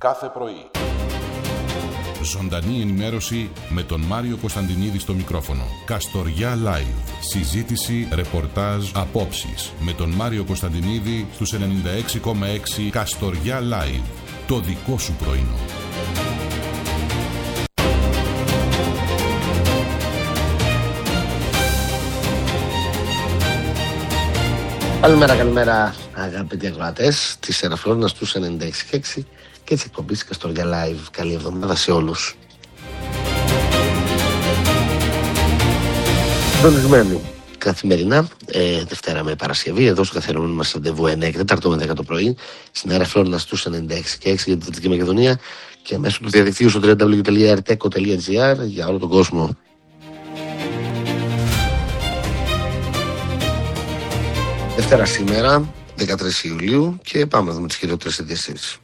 κάθε πρωί. Ζωντανή ενημέρωση με τον Μάριο Κωνσταντινίδη στο μικρόφωνο. Καστοριά Live. Συζήτηση, ρεπορτάζ, απόψεις. Με τον Μάριο Κωνσταντινίδη στους 96,6 Καστοριά Live. Το δικό σου πρωινό. Καλημέρα αγαπητοί ακροατές της Ερεφλώνας του 96,6 και της εκπομπής Καστοριά Live. Καλή εβδομάδα σε όλους. Συντονισμένοι καθημερινά, Δευτέρα με Παρασκευή, εδώ στο καθιερωμένο μας ραντεβού 9 και 4 με 10 το πρωί, στην Ερεφλώνας του 96,6 για τη Δυτική Μακεδονία και μέσω του διαδικτύου στο www.rteco.gr για όλο τον κόσμο. Δευτέρα σήμερα, 13 Ιουλίου, και πάμε να δούμε τις χειρότερες ειδήσεις.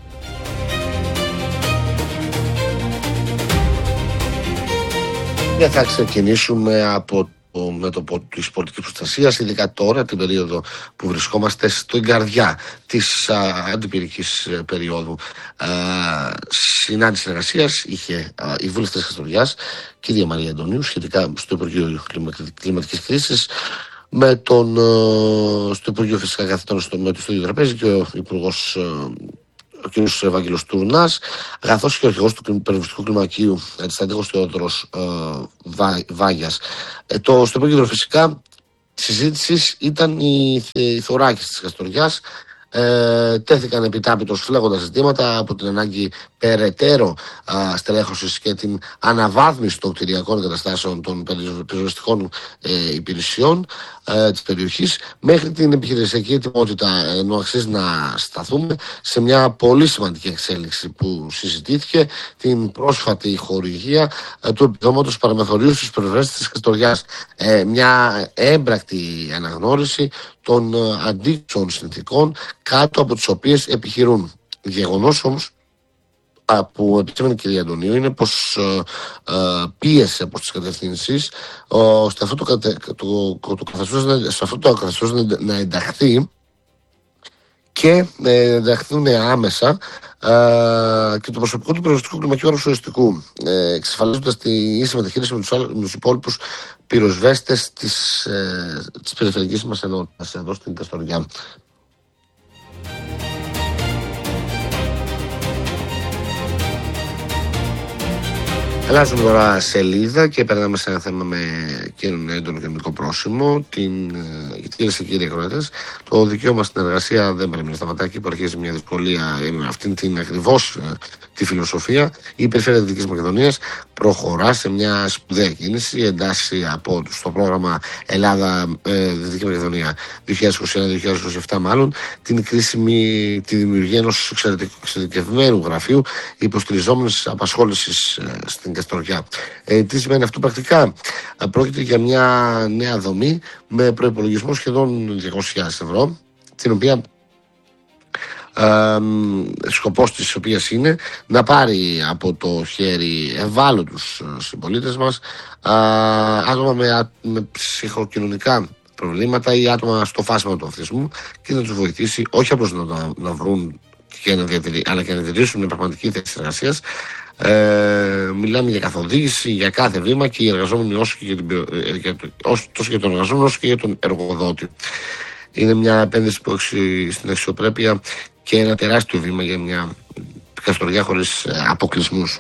Και θα ξεκινήσουμε από το μέτωπο της πολιτικής προστασίας, ειδικά τώρα, την περίοδο που βρισκόμαστε στην καρδιά της αντιπυρικής περίοδου. Συνάντηση συνεργασίας είχε η βουλευτής Καστοριάς, κυρία Μαρία Αντωνίου, σχετικά στο Υπουργείο Κλιματικής Κρίσης, στο Υπουργείο Φυσικά Καθητών στο ίδιο τραπέζι και ο Υπουργός ο κ. Ευάγγελος Τουρνάς, καθώς και ο αρχηγός του Περιβαλλοντικού Κλιμακίου, αντιστατικός Θεόδωρος Βάγιας. Στο Υπουργείο Φυσικά συζήτηση ήταν οι θωράκες της Καστοριάς. Τέθηκαν επιτάπητος φλέγοντα ζητήματα από την ανάγκη περαιτέρω στελέχωσης και την αναβάθμιση των κτηριακών εγκαταστάσεων των πυροσβεστικών υπηρεσιών της περιοχής, μέχρι την επιχειρησιακή ετοιμότητα, ενώ αξίζει να σταθούμε σε μια πολύ σημαντική εξέλιξη που συζητήθηκε, την πρόσφατη χορηγία του επιδόματος παραμεθορίου στους πυροσβέστες της Καστοριάς. Μια έμπρακτη αναγνώριση των αντίξωων συνθηκών κάτω από τις οποίες επιχειρούν. Γεγονός όμως που επισήμανε η κυρία Αντωνίου είναι πως πίεσε από τις κατευθύνσεις σε αυτό το καθεστώς να ενταχθεί και να ενταχθούν άμεσα και το προσωπικό του πυροσβεστικού κλιμακίου αρρωσοριστικού, εξασφαλίζοντας τη ίση μεταχείριση με τους υπόλοιπους πυροσβέστες της περιφερειακής μας ενότητας εδώ στην Καστοριά. Αλλάζουμε τώρα σελίδα και περνάμε σε ένα θέμα με έντονο κοινωνικό πρόσημο. Κυρίες και κύριοι ακροατές, το δικαίωμα στην εργασία δεν πρέπει να σταματάει και υπαρχίζει μια δυσκολία με αυτήν την ακριβώς τη φιλοσοφία. Η Περιφέρεια Δυτικής Μακεδονίας προχωρά σε μια σπουδαία κίνηση, εντάσσει στο πρόγραμμα Ελλάδα-Δυτική Μακεδονία 2021-2027 μάλλον, τη δημιουργία ενός εξειδικευμένου γραφείου υποστηριζόμενης απασχόλησης στην Καστοριά. Τι σημαίνει αυτό πρακτικά? Πρόκειται για μια νέα δομή με προϋπολογισμό σχεδόν 200.000 ευρώ, την οποία σκοπός της οποίας είναι να πάρει από το χέρι ευάλωτους συμπολίτες μας, άτομα με ψυχοκοινωνικά προβλήματα ή άτομα στο φάσμα του αυτισμού, και να τους βοηθήσει όχι απλώς να βρουν αλλά και να διατηρήσουν μια πραγματική θέση εργασίας. Μιλάμε για καθοδήγηση για κάθε βήμα και οι εργαζόμενοι τόσο για τον εργαζόμενο όσο και για τον εργοδότη. Είναι μια επένδυση που έχει στην αξιοπρέπεια και ένα τεράστιο βήμα για μια Καστοριά χωρίς αποκλεισμούς.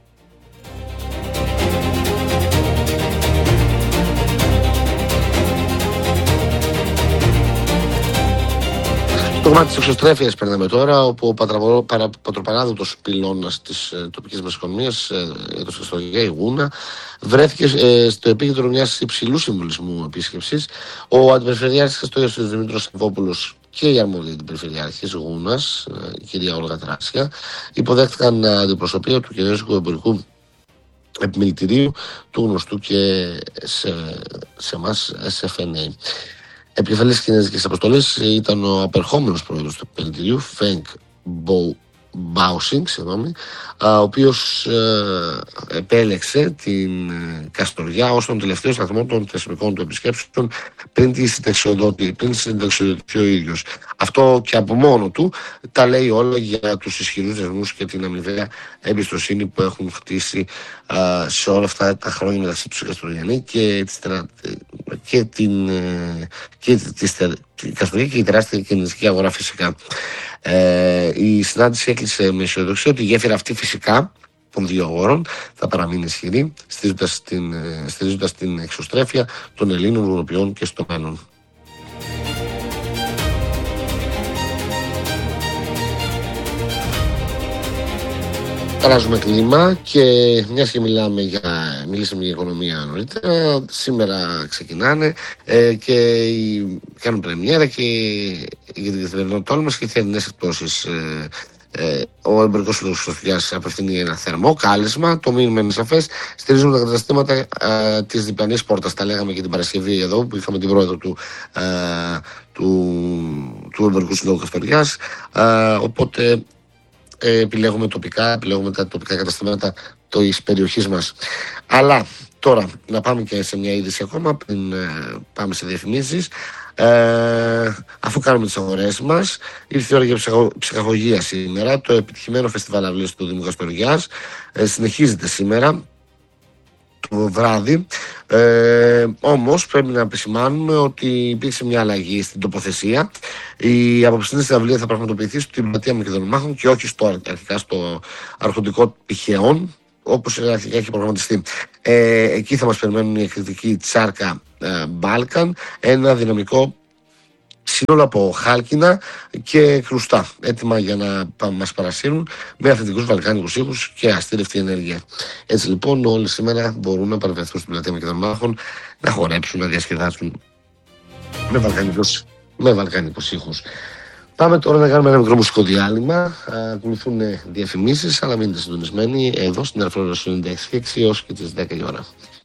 Το κομμάτι της εξωστρέφειας περνάμε τώρα, όπου ο πατροπαράδοτος πυλώνας της τοπικής μας οικονομίας, το Καστοριά, η Γούνα, βρέθηκε στο επίκεντρο μιας υψηλού συμβολισμού επίσκεψης. Ο αντιπεριφερειάρχης Καστοριάς Δημήτρος Σαββόπουλος και η αρμόδια αντιπεριφερειάρχης Γούνας, η κυρία Όλγα Τράσια, υποδέχτηκαν αντιπροσωπεία του Κινέζικου Εμπορικού Επιμελητηρίου, του γνωστού και σε εμάς SFNA. Επικεφαλής κινέζικης αποστολής ήταν ο απερχόμενος πρόεδρος του επιμελητηρίου, Φενγκ Μπάουσινγκ, ο οποίος επέλεξε την Καστοριά ως τον τελευταίο σταθμό των θεσμικών του επισκέψεων πριν συνταξιοδοτηθεί ο ίδιος. Αυτό και από μόνο του τα λέει όλα για τους ισχυρούς δεσμούς και την αμοιβαία εμπιστοσύνη που έχουν χτίσει σε όλα αυτά τα χρόνια μεταξύ τους Καστοριανοί και την Καστοριά και η τεράστια κινητική αγορά φυσικά. Η συνάντηση έκλεισε με αισιοδοξία ότι η γέφυρα αυτή φυσικά των δύο αγορών θα παραμείνει ισχυρή, στηρίζοντας την εξωστρέφεια των Ελλήνων Ευρωπαίων και στο μέλλον. Αλλάζουμε κλίμα και μιας και μιλήσαμε για οικονομία νωρίτερα, σήμερα ξεκινάνε και κάνουν πρεμιέρα και για την καθημερινό τόλμας και θερινές εκπτώσεις. Ο Εμπορικός Σύλλογος Σοφιάς απευθύνει ένα θερμό κάλεσμα. Το μήνυμα είναι σαφές. Στηρίζουν τα καταστήματα της διπλανής πόρτας. Τα λέγαμε και την Παρασκευή εδώ που είχαμε την πρόεδρο του Εμπορικού Συλλόγου Καστοριάς. Οπότε επιλέγουμε τα τοπικά καταστήματα της περιοχής μας. Αλλά τώρα να πάμε και σε μια είδηση ακόμα πριν πάμε σε διαφημίσεις. Αφού κάνουμε τις αγορές μας, ήρθε η ώρα για ψυχαγωγία σήμερα. Το επιτυχημένο φεστιβάλ αυλής του Δήμου Καστοριάς συνεχίζεται σήμερα το βράδυ. Όμως πρέπει να επισημάνουμε ότι υπήρξε μια αλλαγή στην τοποθεσία. Η απόψινή συναυλία θα πραγματοποιηθεί στην πλατεία Μακεδονομάχων και όχι αρχικά στο αρχοντικό Πηχαιών, όπως αρχικά έχει προγραμματιστεί. Εκεί θα μας περιμένουν η εκρηκτική τσάρκα Balkan, ένα δυναμικό σύνολο από χάλκινα και κρουστά, έτοιμα για να μας παρασύρουν με αυθεντικούς βαλκάνικους ήχους και αστήρευτη ενέργεια. Έτσι λοιπόν όλοι σήμερα μπορούν να παρευρεθούν στην πλατεία Μακεδονομάχων, να χορέψουν, να διασκεδάσουν με βαλκάνικους ήχους. Πάμε τώρα να κάνουμε ένα μικρό μουσικό διάλειμμα. Ακολουθούν διαφημίσεις, αλλά μείνετε συντονισμένοι εδώ στην Ερφρόνος 96 έως και τις 10 η ώρα.